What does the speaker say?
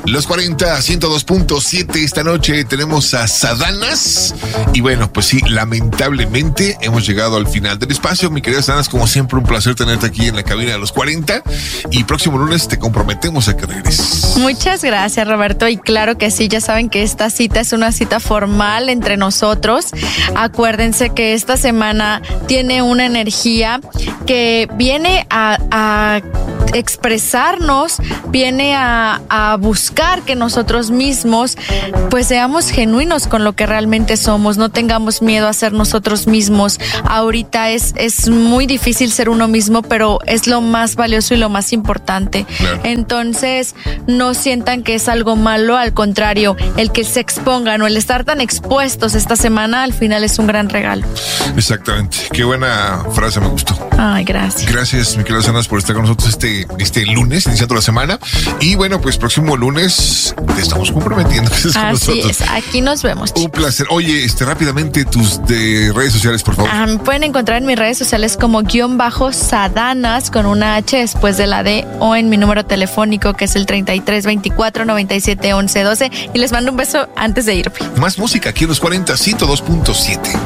Los 40, 102.7. Esta noche tenemos a Sadanas. Y bueno, pues sí, lamentablemente hemos llegado al final del espacio. Mi querida Sadanas, como siempre, un placer tenerte aquí en la cabina de los 40. Y próximo lunes te comprometemos a que regreses. Muchas gracias, Roberto. Y claro que sí, ya saben que esta cita es una cita formal entre nosotros. Acuérdense que esta semana tiene una energía que viene a expresarnos, viene a buscar que nosotros mismos pues seamos genuinos con lo que realmente somos, no tengamos miedo a ser nosotros mismos. Ahorita es muy difícil ser uno mismo, pero es lo más valioso y lo más importante. Claro. Entonces, no sientan que es algo malo, al contrario, el que se expongan o el estar tan expuestos esta semana al final es un gran regalo. Exactamente. Qué buena frase, me gustó. Ay, gracias. Gracias, mi querida Sadanas, por estar con nosotros este lunes, iniciando la semana. Y bueno, pues próximo lunes te estamos comprometiendo que estés con Así nosotros. es, aquí nos vemos. Un placer. Oye, rápidamente tus redes sociales, por favor. Me pueden encontrar en mis redes sociales como _Sadanas con una H después de la D, o en mi número telefónico que es el 33 24 97 11 12, y les mando un beso antes de irme. Más música aquí en los 40, 102.7.